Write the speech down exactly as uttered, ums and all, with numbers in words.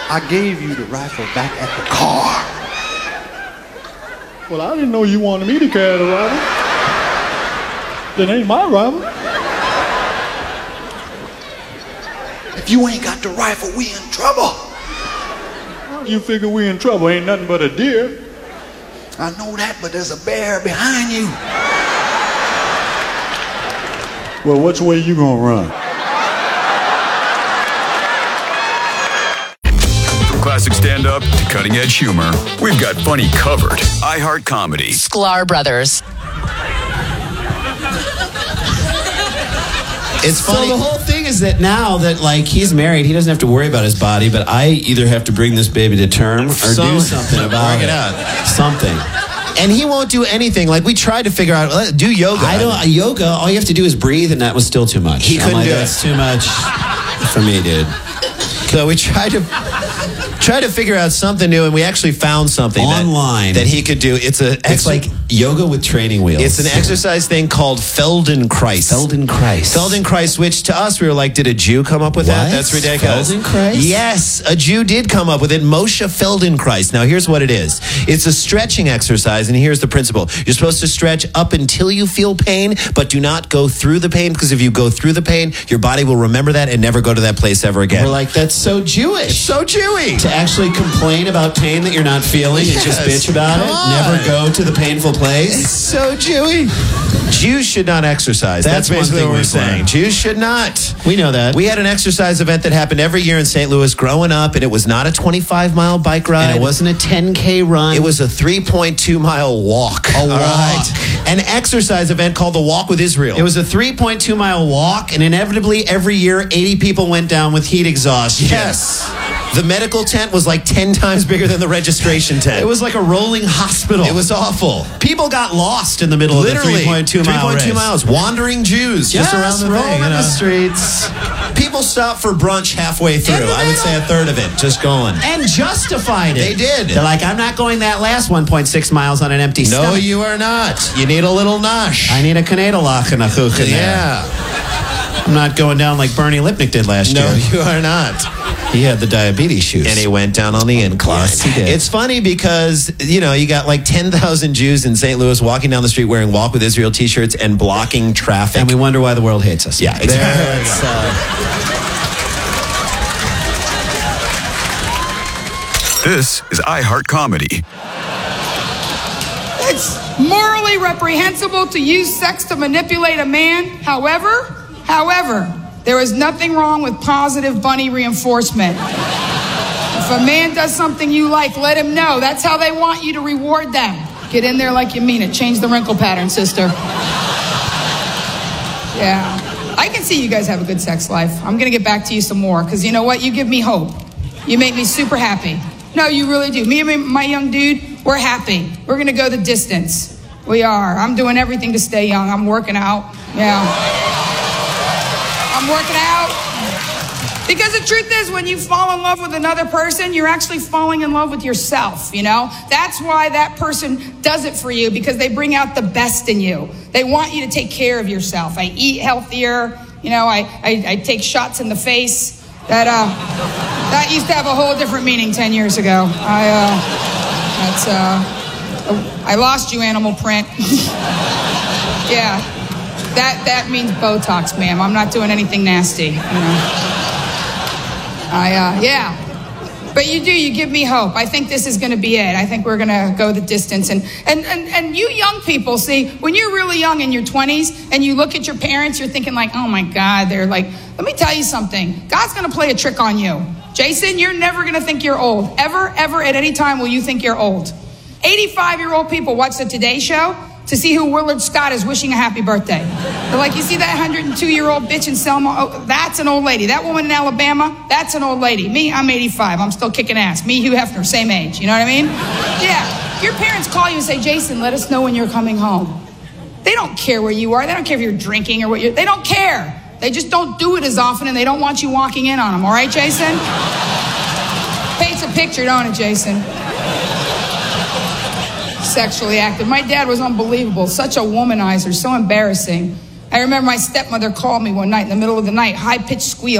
I gave you the rifle back at the car. Well, I didn't know you wanted me to carry the rifle. That ain't my rifle. If you ain't got the rifle, we in trouble. How do you figure we in trouble? Ain't nothing but a deer. I know that, but there's a bear behind you. Well, which way you gonna run? From classic stand-up to cutting-edge humor, we've got funny covered. iHeart Comedy. Sklar Brothers. It's funny. So the whole thing is that now that, like, he's married, he doesn't have to worry about his body, but I either have to bring this baby to term or Some- do something about Bring it. it out. Something. And he won't do anything. Like, we tried to figure out, uh, do yoga. I don't, yoga, all you have to do is breathe, and that was still too much. He I'm couldn't like, do it. That's too much for me, dude. So we tried to try to figure out something new, and we actually found something Online. that, that he could do. It's a It's like yoga with training wheels. it's an exercise thing called Feldenkrais. Feldenkrais. Feldenkrais, which to us we were like, did a Jew come up with that? What? That's ridiculous. Feldenkrais? Yes, a Jew did come up with it. Moshe Feldenkrais. Now here's what it is. It's a stretching exercise, and here's the principle. You're supposed to stretch up until you feel pain, but do not go through the pain, because if you go through the pain, your body will remember that and never go to that place ever again. We're like, that's so Jewish. so Jewy. To actually complain about pain that you're not feeling and just Yes. bitch about Come it. on. Never go to the painful place. So Jewy. Jews should not exercise. That's That's, basically one thing what we're we've saying. learned. Jews should not. We know that. We had an exercise event that happened every year in Saint Louis growing up, and it was not a twenty-five mile bike ride. and it wasn't a ten K run. It was a three point two mile walk. A All walk. An exercise event called the Walk with Israel. It was a three point two mile walk, and inevitably every year eighty people went down with heat exhaustion. Yes. The medical tent was like ten times bigger than the registration tent. It was like a rolling hospital. It was awful. People got lost in the middle Literally, of the three point two mile three point two race. miles. Wandering Jews just around the roaming thing. you the know. streets. People stopped for brunch halfway through. In the I would say a third of it, just going. And justified it. They did. They're like, I'm not going that last one point six miles on an empty No, stomach. you are not. You need a little nosh. I need a Canadalach and a hook in there. Yeah. I'm not going down like Bernie Lipnick did last No, year. you are not. He had the diabetes shoes. And he went down on the incline. Yes, he did. It's funny because, you know, you got like ten thousand Jews in Saint Louis walking down the street wearing Walk with Israel t-shirts and blocking traffic. And we wonder why the world hates us. Yeah, exactly. There it's, uh, This is iHeart Comedy. It's morally reprehensible to use sex to manipulate a man. However, however, there is nothing wrong with positive bunny reinforcement. If a man does something you like, let him know. That's how they want you to reward them. Get in there like you mean it. Change the wrinkle pattern, sister. Yeah. I can see you guys have a good sex life. I'm going to get back to you some more, because you know what? You give me hope. You make me super happy. No, you really do. Me and my young dude, we're happy. We're going to go the distance. We are. I'm doing everything to stay young. I'm working out. Yeah. I'm working out. Because the truth is, when you fall in love with another person, you're actually falling in love with yourself, you know? That's why that person does it for you, because they bring out the best in you. They want you to take care of yourself. I eat healthier. You know, I, I, I take shots in the face. That, uh, that used to have a whole different meaning ten years ago. I, uh, that's, uh, I lost you, animal print. Yeah. That that means Botox, ma'am. I'm not doing anything nasty. You know. I uh, yeah. But you do. You give me hope. I think this is going to be it. I think we're going to go the distance. And, and and and you young people, see, when you're really young in your twenties and you look at your parents, you're thinking like, oh my God, they're like. Let me tell you something. God's going to play a trick on you. Jason, you're never going to think you're old. Ever, ever, at any time will you think you're old. eighty-five-year-old people watch the Today Show to see who Willard Scott is wishing a happy birthday. They're like, you see that one hundred two-year-old bitch in Selma? Oh, that's an old lady. That woman in Alabama, that's an old lady. Me, I'm eighty-five. I'm still kicking ass. Me, Hugh Hefner, same age. You know what I mean? Yeah. Your parents call you and say, Jason, let us know when you're coming home. They don't care where you are. They don't care if you're drinking or what you're... They don't care. They just don't do it as often, and they don't want you walking in on them. All right, Jason? Paints a picture, don't it, Jason? Sexually active. My dad was unbelievable. Such a womanizer. So embarrassing. I remember my stepmother called me one night in the middle of the night, high-pitched squeal.